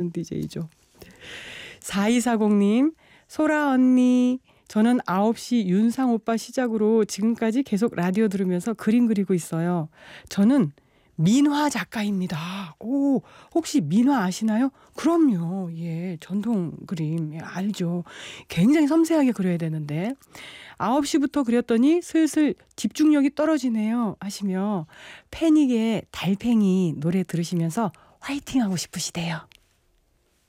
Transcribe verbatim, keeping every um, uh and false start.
좋은 디제이죠. 사이사공님, 소라 언니, 저는 아홉 시 윤상 오빠 시작으로 지금까지 계속 라디오 들으면서 그림 그리고 있어요. 저는 민화 작가입니다. 오, 혹시 민화 아시나요? 그럼요. 예, 전통 그림. 예, 알죠. 굉장히 섬세하게 그려야 되는데. 아홉 시부터 그렸더니 슬슬 집중력이 떨어지네요. 하시며 패닉의 달팽이 노래 들으시면서 화이팅 하고 싶으시대요.